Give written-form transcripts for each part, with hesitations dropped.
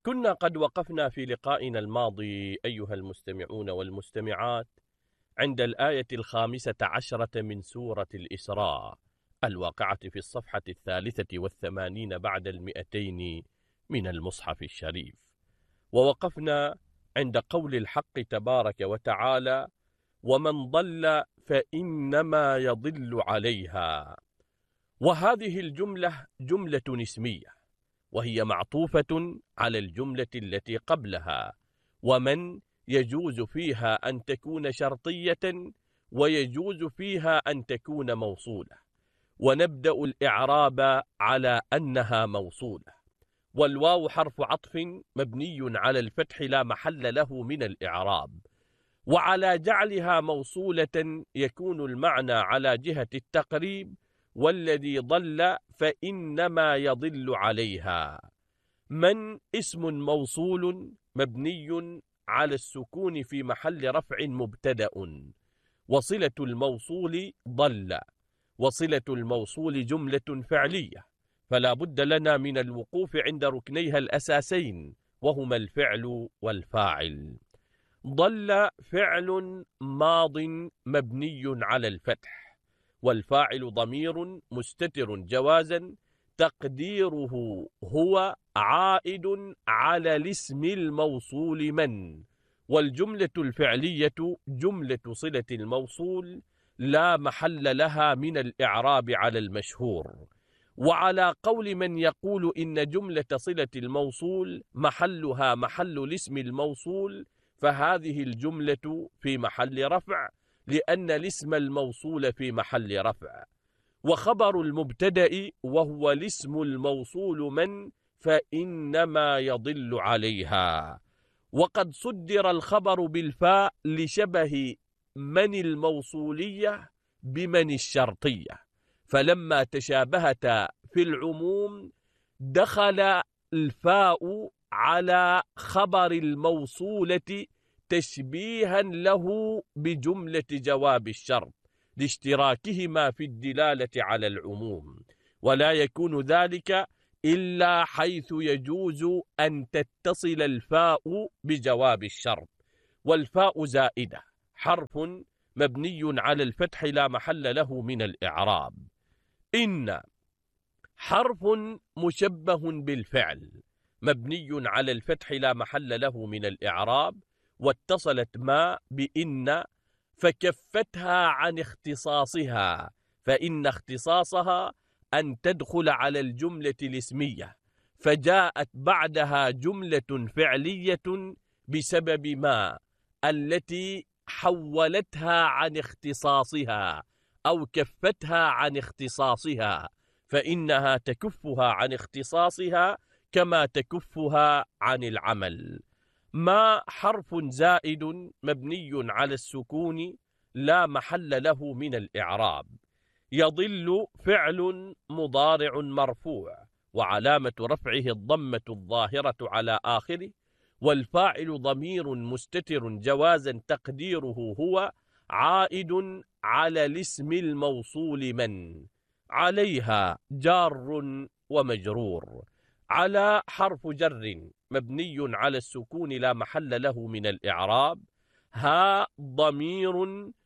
كنا قد وقفنا في لقائنا الماضي أيها المستمعون والمستمعات عند الآية 15 من سورة الإسراء الواقعة في الصفحة 83 بعد 200 من المصحف الشريف، ووقفنا عند قول الحق تبارك وتعالى: ومن ضل فإنما يضل عليها. وهذه الجملة جملة اسمية، وهي معطوفة على الجملة التي قبلها، ومن يجوز فيها أن تكون شرطية ويجوز فيها أن تكون موصولة، ونبدأ الإعراب على أنها موصولة. والواو حرف عطف مبني على الفتح لا محل له من الإعراب، وعلى جعلها موصولة يكون المعنى على جهة التقريب: والذي ضل فإنما يضل عليها. من اسم موصول مبني على السكون في محل رفع مبتدأ، وصلة الموصول ضل، وصلة الموصول جملة فعلية، فلا بد لنا من الوقوف عند ركنيها الأساسين وهما الفعل والفاعل. ضل فعل ماض مبني على الفتح، والفاعل ضمير مستتر جوازا تقديره هو عائد على الاسم الموصول من، والجملة الفعلية جملة صلة الموصول لا محل لها من الإعراب على المشهور. وعلى قول من يقول إن جملة صلة الموصول محلها محل الاسم الموصول، فهذه الجملة في محل رفع، لأن الاسم الموصول في محل رفع. وخبر المبتدأ وهو الاسم الموصول من فإنما يضل عليها. وقد صدر الخبر بالفاء لشبه من الموصولية بمن الشرطية، فلما تشابهتا في العموم دخل الفاء على خبر الموصولة تشبيها له بجملة جواب الشرط لاشتراكهما في الدلالة على العموم، ولا يكون ذلك إلا حيث يجوز أن تتصل الفاء بجواب الشرط. والفاء زائدة حرف مبني على الفتح لا محل له من الإعراب. إن حرف مشبه بالفعل مبني على الفتح لا محل له من الإعراب، واتصلت ما بإن فكفتها عن اختصاصها، فإن اختصاصها أن تدخل على الجملة الاسمية، فجاءت بعدها جملة فعلية بسبب ما التي حولتها عن اختصاصها أو كفتها عن اختصاصها، فإنها تكفها عن اختصاصها كما تكفها عن العمل. ما حرف زائد مبني على السكون لا محل له من الإعراب. يضل فعل مضارع مرفوع، وعلامة رفعه الضمة الظاهرة على آخره، والفاعل ضمير مستتر جوازا تقديره هو عائد على الاسم الموصول من. عليها جار ومجرور. على حرف جر مبني على السكون لا محل له من الإعراب. ها ضمير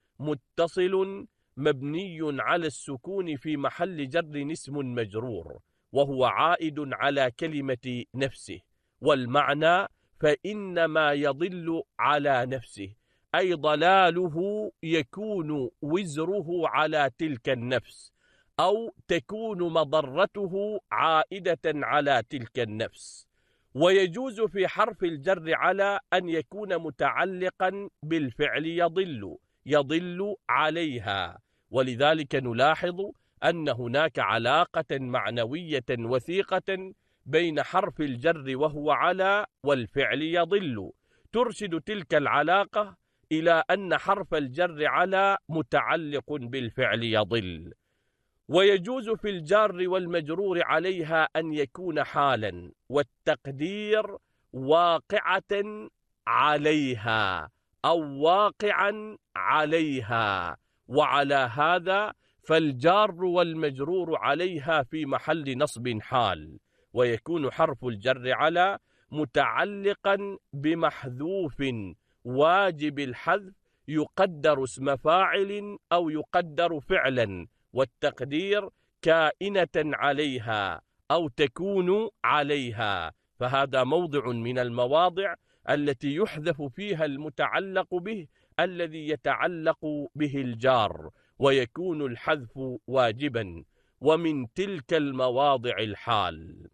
متصل مبني على السكون في محل جر اسم مجرور، وهو عائد على كلمة نفسه، والمعنى فإنما يضل على نفسه، أي ضلاله يكون وزره على تلك النفس، أو تكون مضرته عائدة على تلك النفس. ويجوز في حرف الجر على أن يكون متعلقا بالفعل يضل، يضل عليها، ولذلك نلاحظ أن هناك علاقة معنوية وثيقة بين حرف الجر وهو على والفعل يضل، ترشد تلك العلاقة إلى أن حرف الجر على متعلق بالفعل يضل. ويجوز في الجار والمجرور عليها أن يكون حالا، والتقدير واقعة عليها أو واقعا عليها، وعلى هذا فالجار والمجرور عليها في محل نصب حال، ويكون حرف الجر على متعلقا بمحذوف واجب الحذف يقدر اسم فاعل أو يقدر فعلا، والتقدير كائنة عليها أو تكون عليها، فهذا موضع من المواضع التي يحذف فيها المتعلق به الذي يتعلق به الجار، ويكون الحذف واجبا، ومن تلك المواضع الحال.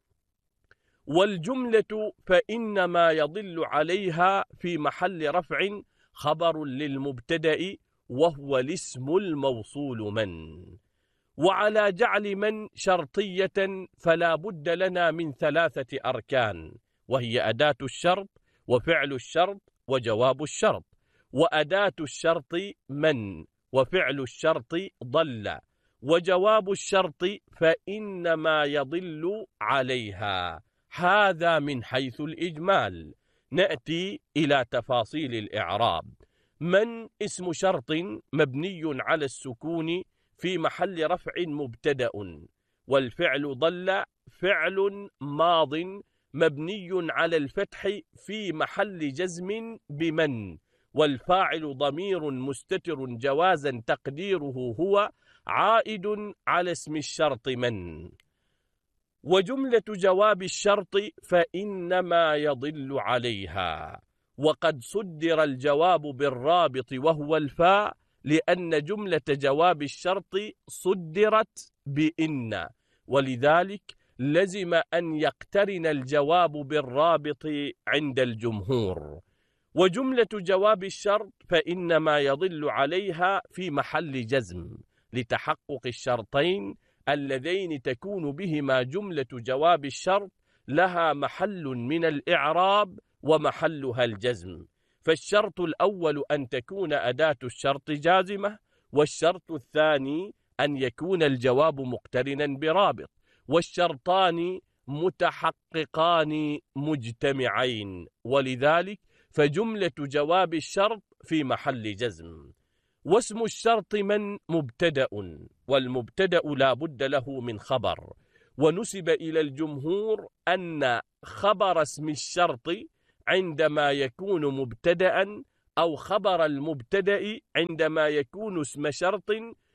والجملة فإنما يضل عليها في محل رفع خبر للمبتدأ وهو الاسم الموصول من. وعلى جعل من شرطية فلا بد لنا من 3 أركان، وهي أداة الشرط وفعل الشرط وجواب الشرط. وأداة الشرط من، وفعل الشرط ضل، وجواب الشرط فإنما يضل عليها. هذا من حيث الإجمال. نأتي إلى تفاصيل الإعراب. من اسم شرط مبني على السكون في محل رفع مبتدأ، والفعل ضل فعل ماض مبني على الفتح في محل جزم بمن، والفاعل ضمير مستتر جوازا تقديره هو عائد على اسم الشرط من. وجملة جواب الشرط فإنما يضل عليها. وقد صدر الجواب بالرابط وهو الفاء، لأن جملة جواب الشرط صدرت بإن، ولذلك لزم أن يقترن الجواب بالرابط عند الجمهور. وجملة جواب الشرط فإنما يضل عليها في محل جزم لتحقق الشرطين اللذين تكون بهما جملة جواب الشرط لها محل من الإعراب ومحلها الجزم. فالشرط الأول أن تكون أداة الشرط جازمة، والشرط الثاني أن يكون الجواب مقترنا برابط، والشرطان متحققان مجتمعين، ولذلك فجملة جواب الشرط في محل جزم. واسم الشرط من مبتدأ، والمبتدأ لا بد له من خبر، ونسب إلى الجمهور أن خبر اسم الشرط عندما يكون مبتدأ أو خبر المبتدأ عندما يكون اسم شرط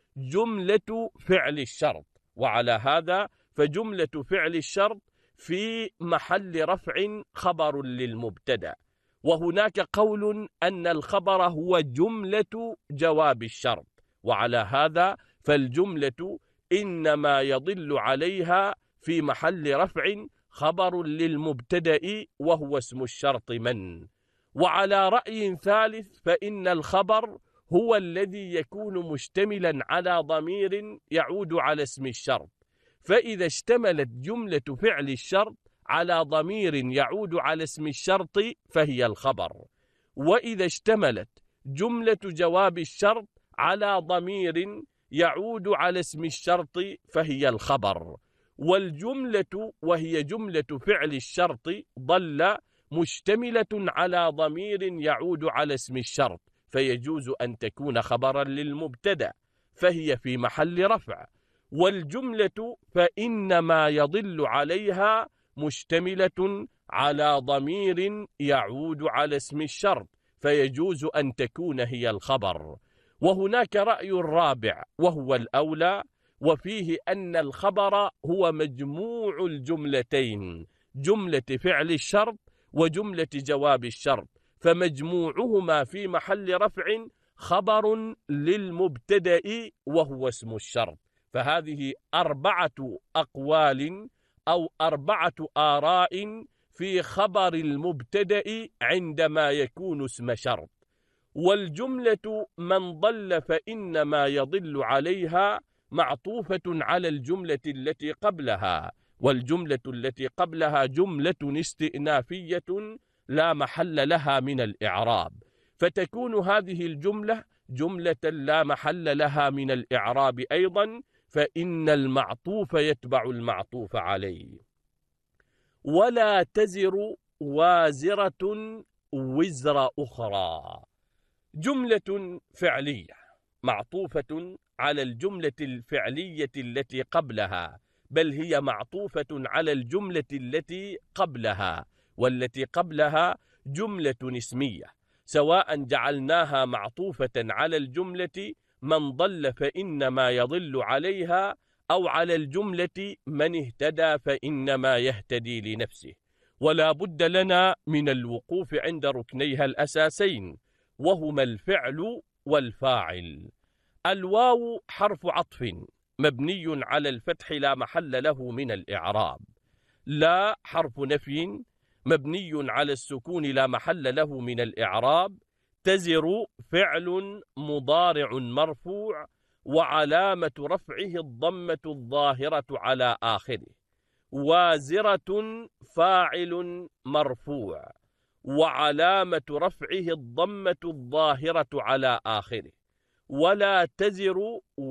جملة فعل الشرط، وعلى هذا فجملة فعل الشرط في محل رفع خبر للمبتدأ. وهناك قول أن الخبر هو جملة جواب الشرط، وعلى هذا فالجملة إنما يضل عليها في محل رفع خبر للمبتدأ وهو اسم الشرط من. وعلى رأي ثالث فإن الخبر هو الذي يكون مشتملا على ضمير يعود على اسم الشرط، فإذا اشتملت جملة فعل الشرط على ضمير يعود على اسم الشرط فهي الخبر، وإذا اشتملت جملة جواب الشرط على ضمير يعود على اسم الشرط فهي الخبر. والجملة وهي جملة فعل الشرط ضل مشتملة على ضمير يعود على اسم الشرط، فيجوز أن تكون خبرا للمبتدأ فهي في محل رفع. والجملة فإنما يضل عليها مشتملة على ضمير يعود على اسم الشرط، فيجوز أن تكون هي الخبر. وهناك رأي رابع وهو الأولى، وفيه أن الخبر هو مجموع الجملتين، جملة فعل الشرط وجملة جواب الشرط، فمجموعهما في محل رفع خبر للمبتدأ وهو اسم الشرط. فهذه 4 أقوال أو 4 آراء في خبر المبتدأ عندما يكون اسم شرط. والجملة من ضل فإنما يضل عليها معطوفة على الجملة التي قبلها، والجملة التي قبلها جملة استئنافية لا محل لها من الإعراب، فتكون هذه الجملة جملة لا محل لها من الإعراب أيضا، فإن المعطوف يتبع المعطوف عليه. ولا تزر وازرة وزر أخرى، جملة فعلية معطوفة على الجملة الفعلية التي قبلها، بل هي معطوفة على الجملة التي قبلها، والتي قبلها جملة اسمية، سواء جعلناها معطوفة على الجملة من ضل فإنما يضل عليها، أو على الجملة من اهتدى فإنما يهتدي لنفسه. ولا بد لنا من الوقوف عند ركنيها الأساسين، وهما الفعل والفاعل. الواو حرف عطف مبني على الفتح لا محل له من الإعراب. لا حرف نفي مبني على السكون لا محل له من الإعراب. تزر فعل مضارع مرفوع وعلامة رفعه الضمة الظاهرة على آخره. وازرة فاعل مرفوع وعلامة رفعه الضمة الظاهرة على آخره. ولا تزر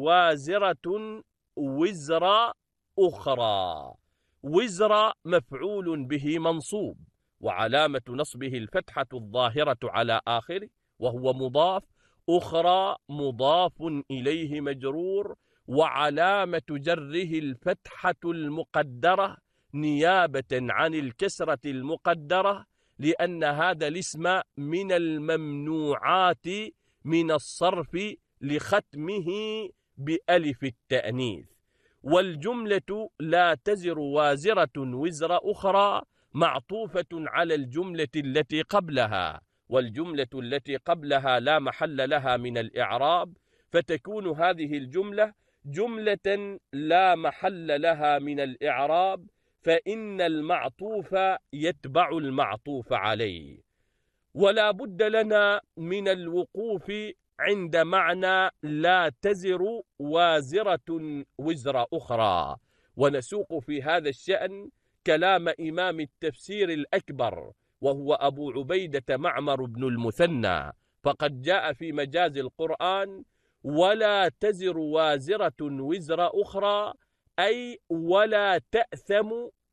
وازرة وزر أخرى. وزر مفعول به منصوب وعلامة نصبه الفتحة الظاهرة على آخره وهو مضاف. أخرى مضاف إليه مجرور وعلامة جره الفتحة المقدرة نيابة عن الكسرة المقدرة، لأن هذا الاسم من الممنوعات من الصرف لختمه بألف التأنيث. والجملة لا تزر وازرة وزر أخرى معطوفة على الجملة التي قبلها، والجملة التي قبلها لا محل لها من الإعراب، فتكون هذه الجملة جملة لا محل لها من الإعراب، فإن المعطوف يتبع المعطوف عليه. ولا بد لنا من الوقوف عند معنى لا تزر وازرة وزر أخرى، ونسوق في هذا الشأن كلام إمام التفسير الأكبر وهو أبو عبيدة معمر بن المثنى، فقد جاء في مجاز القرآن ولا تزر وازرة وزر أخرى، أي ولا تأثم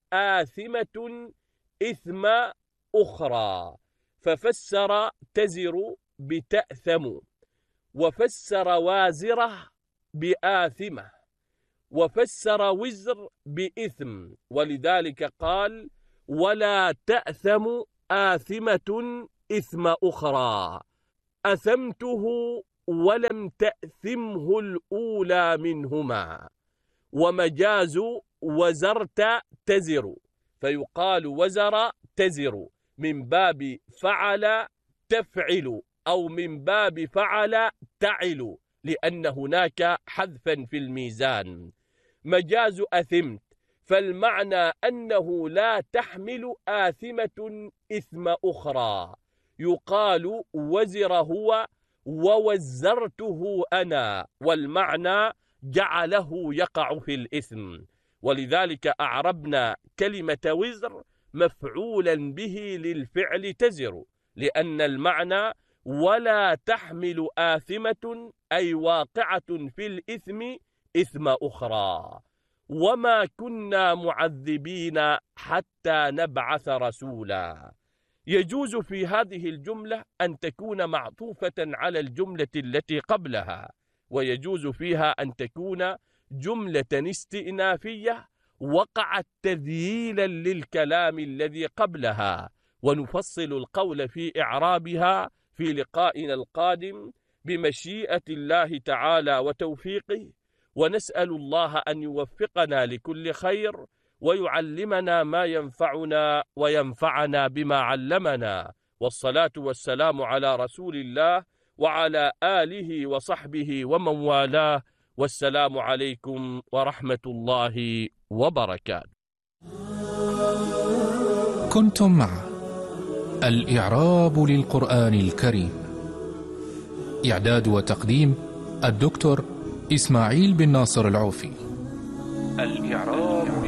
آثمة إثم أخرى، ففسر تزر بتأثم، وفسر وازرة بآثمة، وفسر وزر بإثم، ولذلك قال ولا تأثم آثمة إثم أخرى. أثمته ولم تأثمه الأولى منهما. ومجاز وزرت تزر، فيقال وزر تزر من باب فعل تفعل أو من باب فعل تعل، لأن هناك حذفا في الميزان. مجاز أثمت، فالمعنى أنه لا تحمل آثمة إثم أخرى، يقال وزر هو ووزرته أنا، والمعنى جعله يقع في الإثم. ولذلك أعربنا كلمة وزر مفعولا به للفعل تزر، لأن المعنى ولا تحمل آثمة أي واقعة في الإثم إثم أخرى. وما كنا معذبين حتى نبعث رسولا. يجوز في هذه الجملة أن تكون معطوفة على الجملة التي قبلها، ويجوز فيها أن تكون جملة استئنافية وقعت تذييلا للكلام الذي قبلها، ونفصل القول في إعرابها في لقائنا القادم بمشيئة الله تعالى وتوفيقه، ونسأل الله أن يوفقنا لكل خير ويعلمنا ما ينفعنا وينفعنا بما علمنا. والصلاة والسلام على رسول الله وعلى آله وصحبه ومن والاه، والسلام عليكم ورحمة الله وبركاته. كنتم مع الإعراب للقرآن الكريم، إعداد وتقديم الدكتور إسماعيل بن ناصر العوفي. الإعراب